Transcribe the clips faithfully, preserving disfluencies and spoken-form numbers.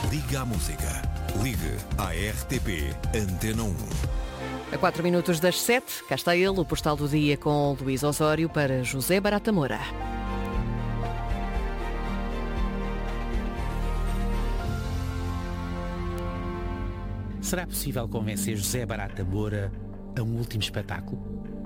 Liga à música. Ligue à R T P Antena um. A quatro minutos das sete, cá está ele, o Postal do Dia com Luís Osório para José Barata Moura. Será possível convencer José Barata Moura a um último espetáculo?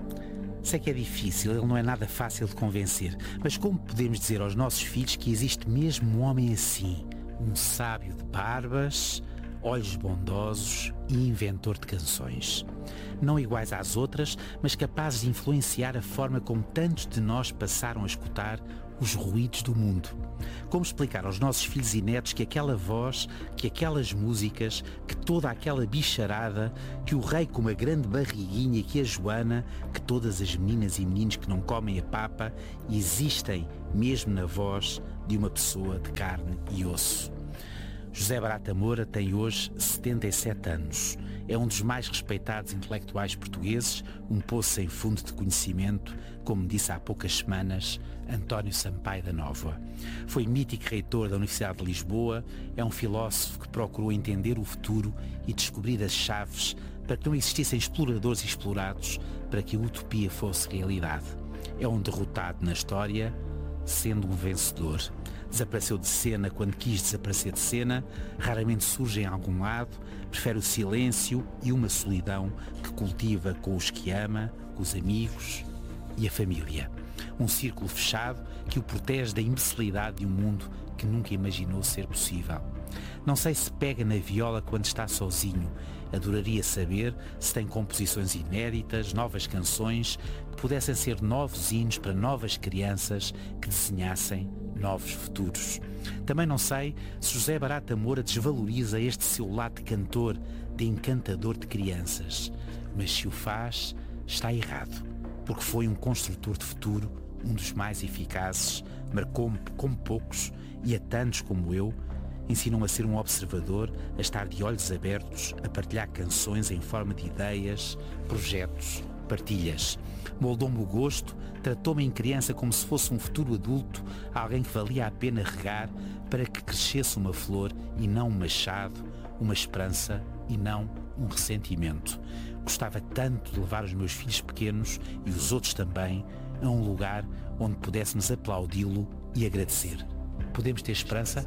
Sei que é difícil, ele não é nada fácil de convencer, mas como podemos dizer aos nossos filhos que existe mesmo um homem assim, um sábio de barbas, olhos bondosos e inventor de canções? Não iguais às outras, mas capazes de influenciar a forma como tantos de nós passaram a escutar os ruídos do mundo. Como explicar aos nossos filhos e netos que aquela voz, que aquelas músicas, que toda aquela bicharada, que o rei com uma grande barriguinha, que a Joana, que todas as meninas e meninos que não comem a papa, existem mesmo na voz de uma pessoa de carne e osso. José Barata Moura tem hoje setenta e sete anos. É um dos mais respeitados intelectuais portugueses, um poço sem fundo de conhecimento, como disse há poucas semanas António Sampaio da Nova. Foi mítico reitor da Universidade de Lisboa, é um filósofo que procurou entender o futuro e descobrir as chaves para que não existissem exploradores e explorados, para que a utopia fosse realidade. É um derrotado na história, sendo um vencedor. Desapareceu de cena quando quis desaparecer de cena, raramente surge em algum lado, prefere o silêncio e uma solidão que cultiva com os que ama, com os amigos e a família. Um círculo fechado que o protege da imbecilidade de um mundo que nunca imaginou ser possível. Não sei se pega na viola quando está sozinho. Adoraria saber se tem composições inéditas, novas canções, que pudessem ser novos hinos para novas crianças que desenhassem novos futuros. Também não sei se José Barata Moura desvaloriza este seu lado de cantor, de encantador de crianças. Mas se o faz, está errado, porque foi um construtor de futuro, um dos mais eficazes, marcou-me como poucos e a tantos como eu. Ensinou-me a ser um observador, a estar de olhos abertos, a partilhar canções em forma de ideias, projetos, partilhas. Moldou-me o gosto, tratou-me em criança como se fosse um futuro adulto, alguém que valia a pena regar para que crescesse uma flor e não um machado, uma esperança e não um ressentimento. Gostava tanto de levar os meus filhos pequenos e os outros também a um lugar onde pudéssemos aplaudi-lo e agradecer. Podemos ter esperança?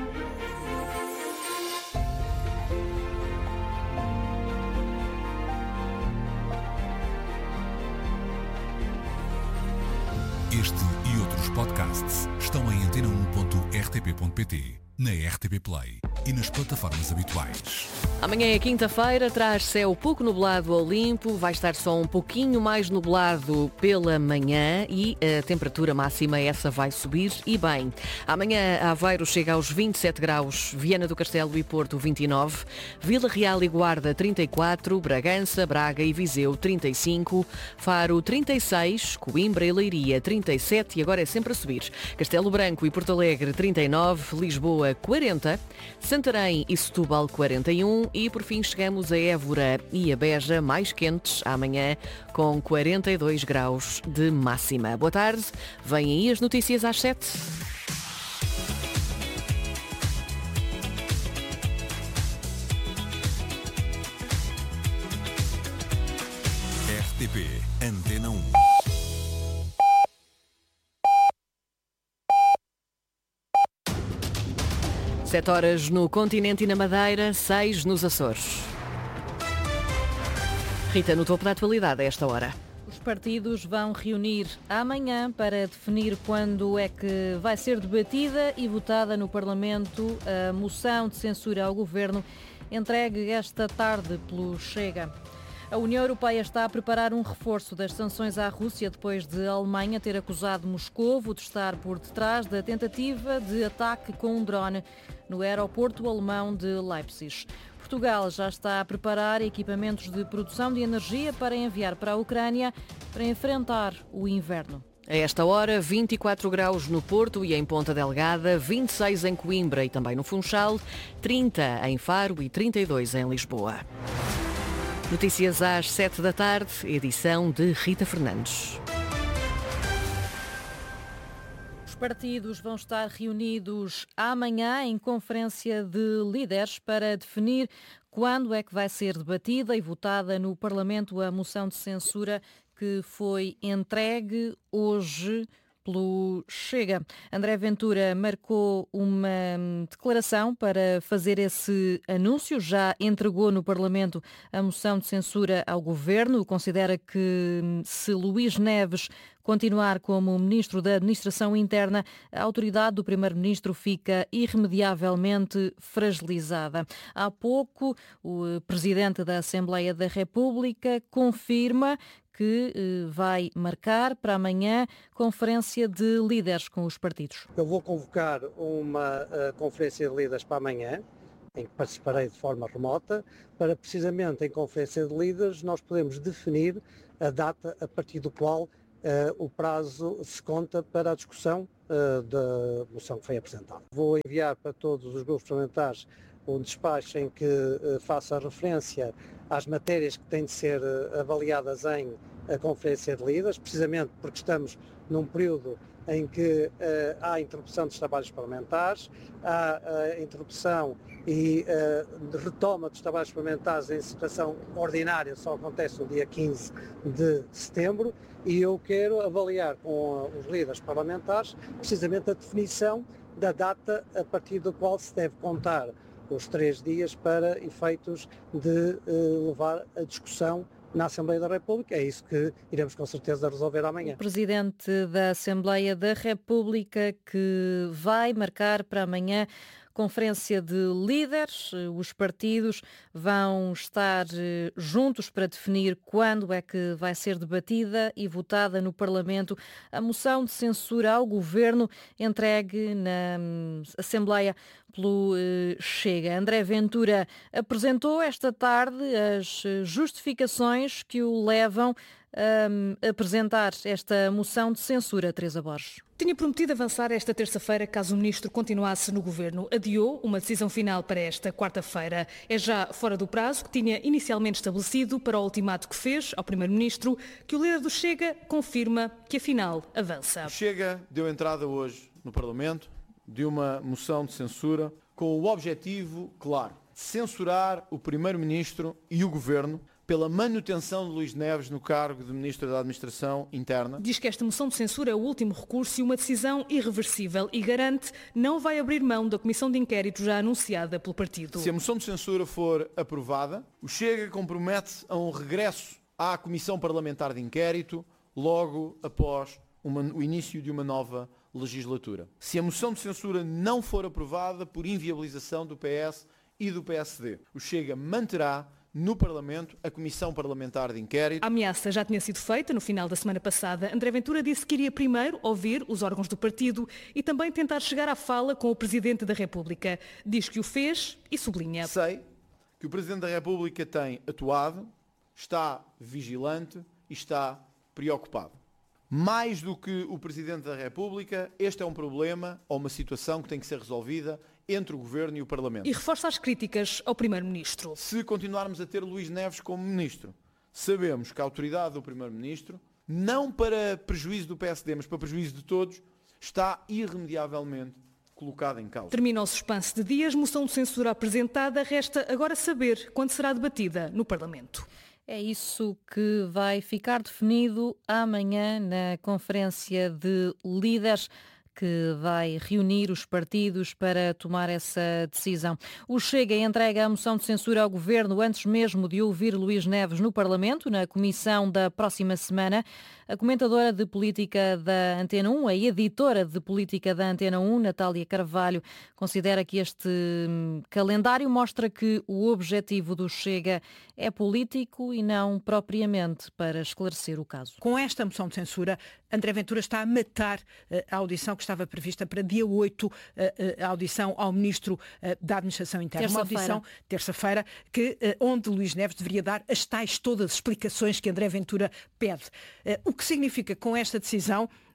Este e outros podcasts estão em antena um ponto r t p ponto p t, na R T P Play e nas plataformas habituais. Amanhã é quinta-feira, traz céu pouco nublado ao limpo, vai estar só um pouquinho mais nublado pela manhã e a temperatura máxima essa vai subir e bem. Amanhã Aveiro chega aos vinte e sete graus, Viana do Castelo e Porto vinte e nove, Vila Real e Guarda trinta e quatro, Bragança, Braga e Viseu trinta e cinco, Faro trinta e seis, Coimbra e Leiria trinta e sete e agora é sempre a subir. Castelo Branco e Porto Alegre trinta e nove, Lisboa quarenta, Santarém e Setúbal quarenta e um e por fim chegamos a Évora e a Beja mais quentes amanhã com quarenta e dois graus de máxima. Boa tarde, vêm aí as notícias às sete. R T P Antena um. Sete horas no continente e na Madeira, seis nos Açores. Rita, no topo da atualidade a esta hora. Os partidos vão reunir amanhã para definir quando é que vai ser debatida e votada no Parlamento a moção de censura ao Governo entregue esta tarde pelo Chega. A União Europeia está a preparar um reforço das sanções à Rússia depois de a Alemanha ter acusado Moscovo de estar por detrás da tentativa de ataque com um drone no aeroporto alemão de Leipzig. Portugal já está a preparar equipamentos de produção de energia para enviar para a Ucrânia para enfrentar o inverno. A esta hora, vinte e quatro graus no Porto e em Ponta Delgada, vinte e seis em Coimbra e também no Funchal, trinta em Faro e trinta e dois em Lisboa. Notícias às sete da tarde, edição de Rita Fernandes. partidos vão estar reunidos amanhã em conferência de líderes para definir quando é que vai ser debatida e votada no Parlamento a moção de censura que foi entregue hoje pelo Chega. André Ventura marcou uma declaração para fazer esse anúncio. Já entregou no Parlamento a moção de censura ao Governo. Considera que se Luís Neves continuar como Ministro da Administração Interna, a autoridade do Primeiro-Ministro fica irremediavelmente fragilizada. Há pouco, o Presidente da Assembleia da República confirma que eh, vai marcar para amanhã conferência de líderes com os partidos. Eu vou convocar uma uh, conferência de líderes para amanhã, em que participarei de forma remota, para precisamente em conferência de líderes nós podemos definir a data a partir do qual uh, o prazo se conta para a discussão uh, da moção que foi apresentada. Vou enviar para todos os grupos parlamentares um despacho em que uh, faça referência às matérias que têm de ser uh, avaliadas em a Conferência de Líderes, precisamente porque estamos num período em que uh, há a interrupção dos trabalhos parlamentares, há a interrupção e uh, retoma dos trabalhos parlamentares em situação ordinária, só acontece no dia quinze de setembro, e eu quero avaliar com os líderes parlamentares precisamente a definição da data a partir do qual se deve contar os três dias para efeitos de uh, levar a discussão na Assembleia da República. É isso que iremos com certeza resolver amanhã. O Presidente da Assembleia da República que vai marcar para amanhã conferência de líderes. Os partidos vão estar juntos para definir quando é que vai ser debatida e votada no Parlamento a moção de censura ao Governo entregue na Assembleia pelo Chega. André Ventura apresentou esta tarde as justificações que o levam a apresentar esta moção de censura, Teresa Borges. Tinha prometido avançar esta terça-feira caso o Ministro continuasse no Governo. Adiou uma decisão final para esta quarta-feira. É já fora do prazo que tinha inicialmente estabelecido para o ultimato que fez ao Primeiro-Ministro, que o líder do Chega confirma que afinal avança. O Chega deu entrada hoje no Parlamento de uma moção de censura com o objetivo claro de censurar o Primeiro-Ministro e o Governo pela manutenção de Luís Neves no cargo de Ministro da Administração Interna. Diz que esta moção de censura é o último recurso e uma decisão irreversível e garante não vai abrir mão da comissão de inquérito já anunciada pelo partido. Se a moção de censura for aprovada, o Chega compromete a um regresso à Comissão Parlamentar de Inquérito logo após uma, o início de uma nova legislatura. Se a moção de censura não for aprovada por inviabilização do P S e do P S D, o Chega manterá no Parlamento a Comissão Parlamentar de Inquérito. A ameaça já tinha sido feita no final da semana passada. André Ventura disse que iria primeiro ouvir os órgãos do partido e também tentar chegar à fala com o Presidente da República. Diz que o fez e sublinha. Sei que o Presidente da República tem atuado, está vigilante e está preocupado. Mais do que o Presidente da República, este é um problema ou uma situação que tem que ser resolvida entre o Governo e o Parlamento. E reforça as críticas ao Primeiro-Ministro. Se continuarmos a ter Luís Neves como Ministro, sabemos que a autoridade do Primeiro-Ministro, não para prejuízo do P S D, mas para prejuízo de todos, está irremediavelmente colocada em causa. Termina o suspense de dias, moção de censura apresentada, resta agora saber quando será debatida no Parlamento. É isso que vai ficar definido amanhã na Conferência de Líderes, que vai reunir os partidos para tomar essa decisão. O Chega entrega a moção de censura ao Governo antes mesmo de ouvir Luís Neves no Parlamento, na comissão da próxima semana. A comentadora de política da Antena um, a editora de política da Antena um, Natália Carvalho, considera que este calendário mostra que o objetivo do Chega é político e não propriamente para esclarecer o caso. Com esta moção de censura, André Ventura está a matar a audição que estava prevista para dia oito, a audição ao Ministro da Administração Interna. Uma audição, terça-feira, que, onde Luís Neves deveria dar as tais todas as explicações que André Ventura pede. O que significa, com esta decisão,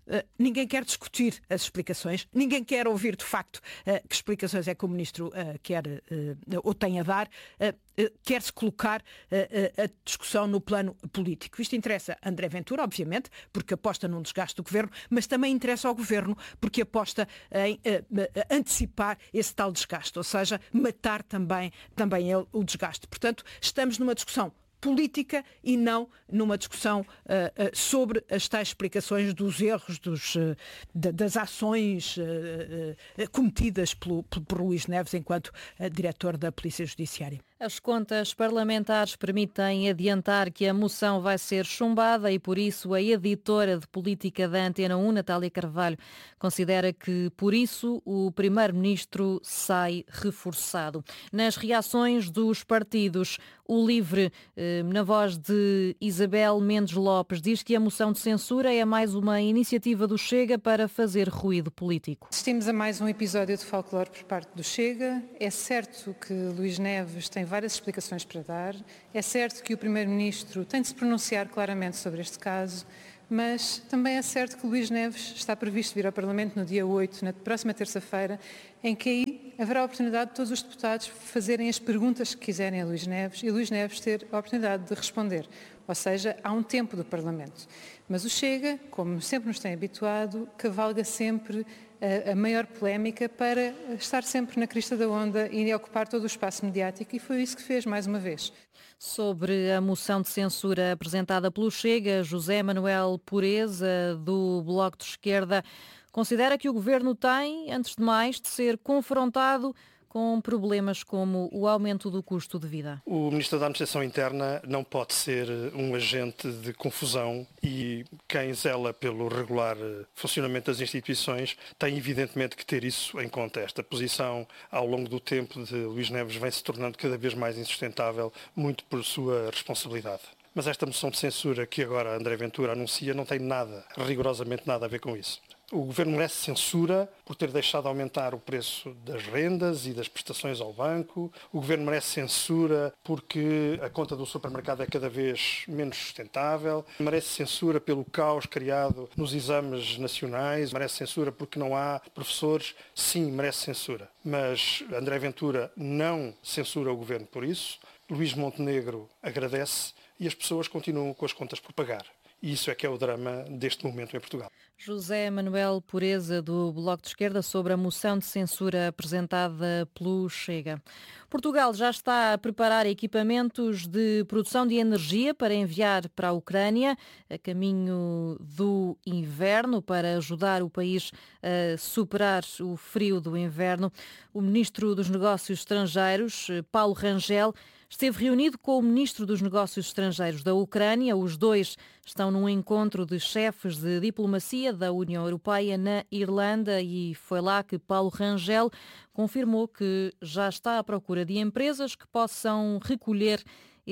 ninguém quer discutir as explicações, ninguém quer ouvir de facto que explicações é que o Ministro quer ou tem a dar, quer-se colocar a discussão no plano político. Isto interessa a André Ventura, obviamente, porque aposta num desgaste do Governo, mas também interessa ao Governo, porque aposta em antecipar esse tal desgaste, ou seja, matar também, também ele o desgaste. Portanto, estamos numa discussão política e não numa discussão uh, uh, sobre as tais explicações dos erros, dos, uh, de, das ações uh, uh, cometidas pelo, por, por Luís Neves enquanto uh, diretor da Polícia Judiciária. As contas parlamentares permitem adiantar que a moção vai ser chumbada e, por isso, a editora de política da Antena um, Natália Carvalho, considera que, por isso, o primeiro-ministro sai reforçado. Nas reações dos partidos, o LIVRE, na voz de Isabel Mendes Lopes, diz que a moção de censura é mais uma iniciativa do Chega para fazer ruído político. Assistimos a mais um episódio de folclore por parte do Chega. É certo que Luís Neves tem várias explicações para dar. É certo que o Primeiro-Ministro tem de se pronunciar claramente sobre este caso, mas também é certo que Luís Neves está previsto vir ao Parlamento no dia oito, na próxima terça-feira, em que aí haverá a oportunidade de todos os deputados fazerem as perguntas que quiserem a Luís Neves e Luís Neves ter a oportunidade de responder. Ou seja, há um tempo do Parlamento. Mas o Chega, como sempre nos tem habituado, cavalga sempre a, a maior polémica para estar sempre na crista da onda e ocupar todo o espaço mediático, e foi isso que fez mais uma vez. Sobre a moção de censura apresentada pelo Chega, José Manuel Pureza, do Bloco de Esquerda, considera que o Governo tem, antes de mais, de ser confrontado com problemas como o aumento do custo de vida. O Ministro da Administração Interna não pode ser um agente de confusão e quem zela pelo regular funcionamento das instituições tem evidentemente que ter isso em conta. Esta posição, ao longo do tempo de Luís Neves, vem se tornando cada vez mais insustentável, muito por sua responsabilidade. Mas esta moção de censura que agora André Ventura anuncia não tem nada, rigorosamente nada a ver com isso. O Governo merece censura por ter deixado aumentar o preço das rendas e das prestações ao banco. O Governo merece censura porque a conta do supermercado é cada vez menos sustentável. Merece censura pelo caos criado nos exames nacionais. Merece censura porque não há professores. Sim, merece censura. Mas André Ventura não censura o Governo por isso. Luís Montenegro agradece e as pessoas continuam com as contas por pagar. E isso é que é o drama deste momento em Portugal. José Manuel Pureza, do Bloco de Esquerda, sobre a moção de censura apresentada pelo Chega. Portugal já está a preparar equipamentos de produção de energia para enviar para a Ucrânia, a caminho do inverno, para ajudar o país a superar o frio do inverno. O Ministro dos Negócios Estrangeiros, Paulo Rangel, esteve reunido com o Ministro dos Negócios Estrangeiros da Ucrânia. Os dois estão num encontro de chefes de diplomacia da União Europeia na Irlanda e foi lá que Paulo Rangel confirmou que já está à procura de empresas que possam recolher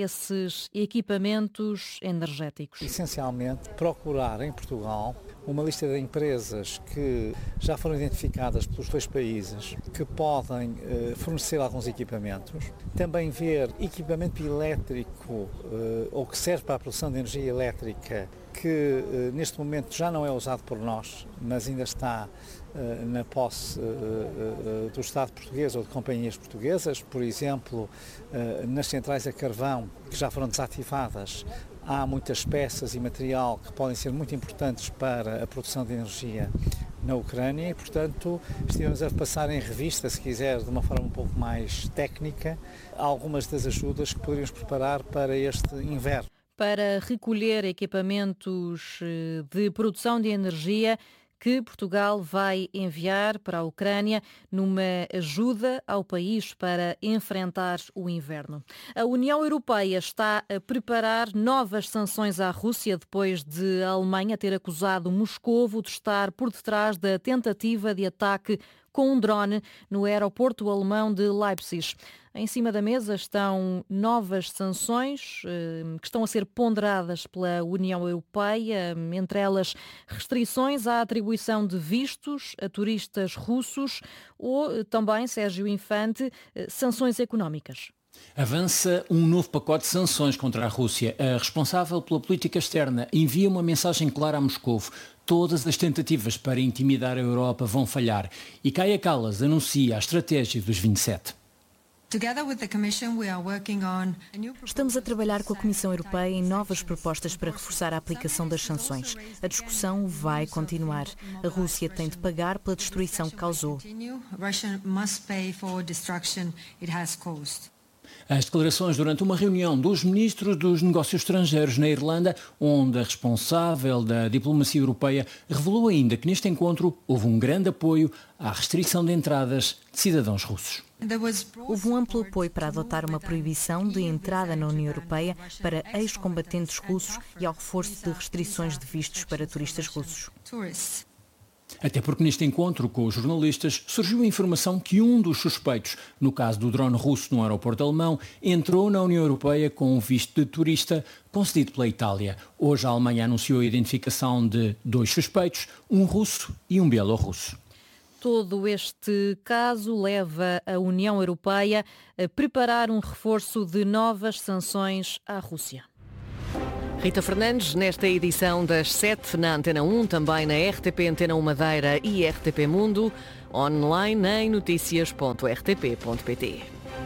esses equipamentos energéticos. Essencialmente, procurar em Portugal uma lista de empresas que já foram identificadas pelos dois países que podem eh, fornecer alguns equipamentos. Também ver equipamento elétrico eh, ou que serve para a produção de energia elétrica que eh, neste momento já não é usado por nós, mas ainda está eh, na posse eh, eh, do Estado português ou de companhias portuguesas. Por exemplo, eh, nas centrais a carvão que já foram desativadas, há muitas peças e material que podem ser muito importantes para a produção de energia na Ucrânia e, portanto, estivemos a passar em revista, se quiser, de uma forma um pouco mais técnica, algumas das ajudas que poderíamos preparar para este inverno. Para recolher equipamentos de produção de energia que Portugal vai enviar para a Ucrânia numa ajuda ao país para enfrentar o inverno. A União Europeia está a preparar novas sanções à Rússia depois de a Alemanha ter acusado Moscovo de estar por detrás da tentativa de ataque com um drone no aeroporto alemão de Leipzig. Em cima da mesa estão novas sanções eh, que estão a ser ponderadas pela União Europeia, entre elas restrições à atribuição de vistos a turistas russos ou também, Sérgio Infante, eh, sanções económicas. Avança um novo pacote de sanções contra a Rússia. A responsável pela política externa envia uma mensagem clara a Moscou. Todas as tentativas para intimidar a Europa vão falhar. E Kaja Kallas anuncia a estratégia dos vinte e sete. Estamos a trabalhar com a Comissão Europeia em novas propostas para reforçar a aplicação das sanções. A discussão vai continuar. A Rússia tem de pagar pela destruição que causou. As declarações durante uma reunião dos ministros dos negócios estrangeiros na Irlanda, onde a responsável da diplomacia europeia revelou ainda que neste encontro houve um grande apoio à restrição de entradas de cidadãos russos. Houve um amplo apoio para adotar uma proibição de entrada na União Europeia para ex-combatentes russos e ao reforço de restrições de vistos para turistas russos. Até porque neste encontro com os jornalistas surgiu a informação que um dos suspeitos, no caso do drone russo no aeroporto alemão, entrou na União Europeia com um visto de turista concedido pela Itália. Hoje a Alemanha anunciou a identificação de dois suspeitos, um russo e um bielorrusso. Todo este caso leva a União Europeia a preparar um reforço de novas sanções à Rússia. Rita Fernandes, nesta edição das sete na Antena um, também na R T P Antena um Madeira e R T P Mundo, online em notícias ponto r t p ponto p t.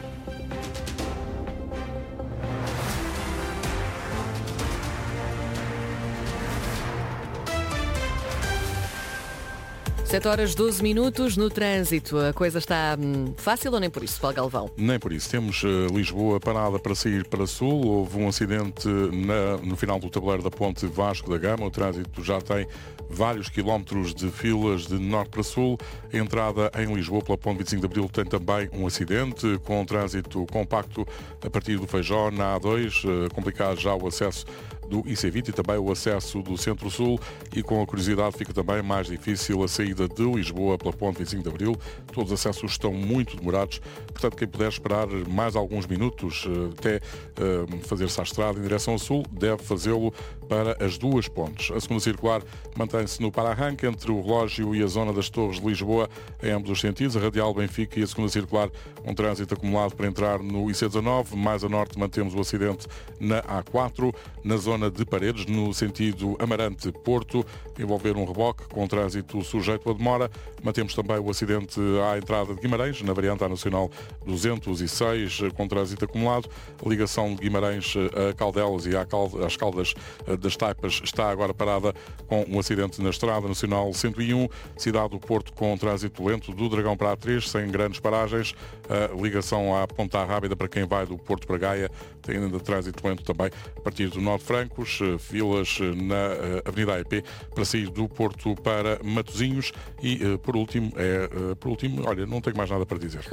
sete horas doze minutos no trânsito. A coisa está hum, fácil ou nem por isso, Paulo Galvão? Nem por isso. Temos uh, Lisboa parada para sair para Sul. Houve um acidente na, no final do tabuleiro da ponte Vasco da Gama. O trânsito já tem vários quilómetros de filas de norte para sul. A entrada em Lisboa pela ponte vinte e cinco de Abril tem também um acidente com um trânsito compacto a partir do Feijó na A dois. Uh, complicado já o acesso do I C vinte e também o acesso do Centro-Sul, e com a curiosidade fica também mais difícil a saída de Lisboa pela ponte vinte e cinco de Abril. Todos os acessos estão muito demorados, portanto quem puder esperar mais alguns minutos até uh, fazer-se à estrada em direção ao Sul, deve fazê-lo para as duas pontes. A segunda circular mantém-se no para-arranque entre o relógio e a zona das Torres de Lisboa em ambos os sentidos. A radial Benfica e a segunda circular, um trânsito acumulado para entrar no I C dezanove. Mais a norte mantemos o acidente na A quatro, na zona de Paredes, no sentido Amarante-Porto, envolver um reboque com trânsito sujeito a demora. Mantemos também o acidente à entrada de Guimarães, na variante A Nacional duzentos e seis, com trânsito acumulado. A ligação de Guimarães a Caldelas e às Caldas das Taipas está agora parada com um acidente na Estrada Nacional cento e um. Cidade do Porto com trânsito lento do Dragão para a A três, sem grandes paragens. A ligação à Ponta Rábida para quem vai do Porto para Gaia tem ainda trânsito lento também a partir do Nó de Francos. Filas na Avenida A E P para sair do Porto para Matosinhos. E por último, é, por último, olha, não tenho mais nada para dizer.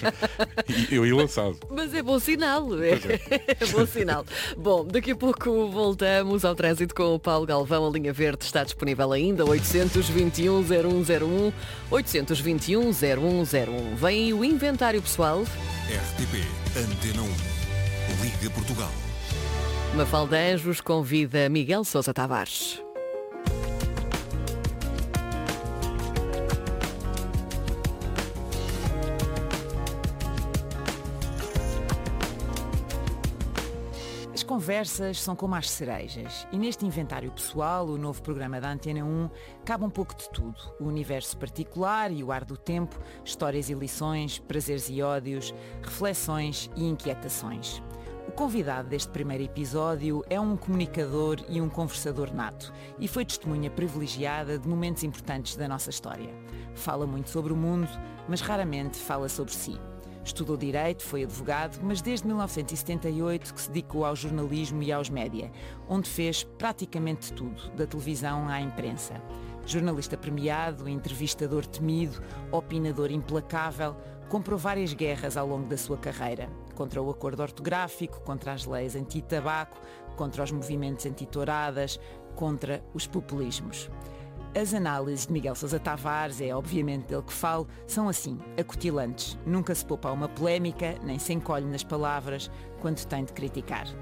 Eu ia lançado. Mas é bom sinal. É, é bom sinal. Bom, daqui a pouco voltamos ao trânsito com o Paulo Galvão. A linha verde está disponível ainda, oitocentos e vinte e um, zero um zero um, oitocentos e vinte e um, zero um zero um. Vem aí o inventário pessoal. R T P Antena um, Liga Portugal. Mafalda Anjos convida Miguel Sousa Tavares. As conversas são como as cerejas e neste inventário pessoal, o novo programa da Antena um, cabe um pouco de tudo. O universo particular e o ar do tempo, histórias e lições, prazeres e ódios, reflexões e inquietações. O convidado deste primeiro episódio é um comunicador e um conversador nato e foi testemunha privilegiada de momentos importantes da nossa história. Fala muito sobre o mundo, mas raramente fala sobre si. Estudou Direito, foi advogado, mas desde mil novecentos e setenta e oito que se dedicou ao jornalismo e aos média, onde fez praticamente tudo, da televisão à imprensa. Jornalista premiado, entrevistador temido, opinador implacável, comprou várias guerras ao longo da sua carreira. Contra o acordo ortográfico, contra as leis anti-tabaco, contra os movimentos anti-touradas, contra os populismos. As análises de Miguel Sousa Tavares, é obviamente dele que falo, são assim, acutilantes. Nunca se poupa a uma polémica, nem se encolhe nas palavras quando tem de criticar.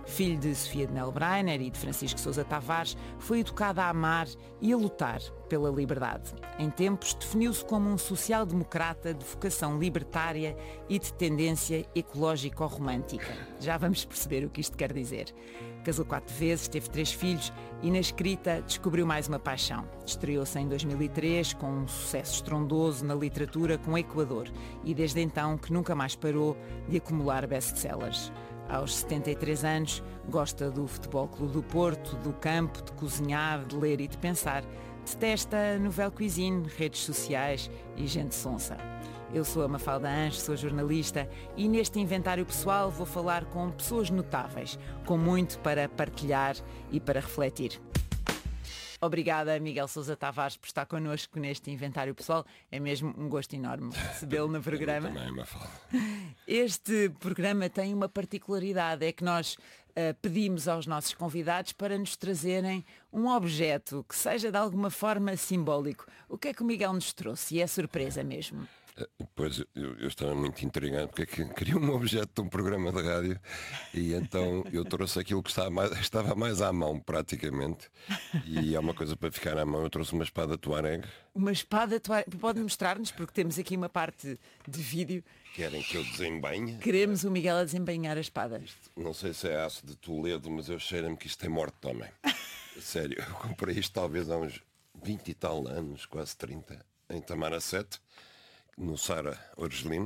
Filho de Sofia de Mel Breiner e de Francisco Sousa Tavares, foi educado a amar e a lutar pela liberdade. Em tempos, definiu-se como um social-democrata de vocação libertária e de tendência ecológico-romântica. Já vamos perceber o que isto quer dizer. Casou quatro vezes, teve três filhos e na escrita descobriu mais uma paixão. Estreou-se em dois mil e três com um sucesso estrondoso na literatura com Equador e desde então que nunca mais parou de acumular best-sellers. Aos setenta e três anos, gosta do Futebol Clube do Porto, do campo, de cozinhar, de ler e de pensar. Detesta nouvelle cuisine, redes sociais e gente sonsa. Eu sou a Mafalda Anjos, sou jornalista e neste inventário pessoal vou falar com pessoas notáveis, com muito para partilhar e para refletir. Obrigada, Miguel Sousa Tavares, por estar connosco neste inventário pessoal. É mesmo um gosto enorme recebê-lo no programa. Também, Mafalda. Este programa tem uma particularidade, é que nós uh, pedimos aos nossos convidados para nos trazerem um objeto que seja de alguma forma simbólico. O que é que o Miguel nos trouxe? E é surpresa mesmo. Pois, eu, eu estava muito intrigado porque é que queria um objeto de um programa de rádio e então eu trouxe aquilo que estava mais, estava mais à mão praticamente e é uma coisa para ficar à mão. Eu trouxe uma espada Tuareg. Uma espada Tuareg, pode mostrar-nos porque temos aqui uma parte de vídeo. Querem que eu desembainhe? Queremos o Miguel a desembainhar a espada. Isto, não sei se é aço de Toledo, mas eu cheiro-me que isto tem morte de homem. Sério, eu comprei isto talvez há uns vinte e tal anos, quase trinta, em Tamaracete, no Sara Orgelino.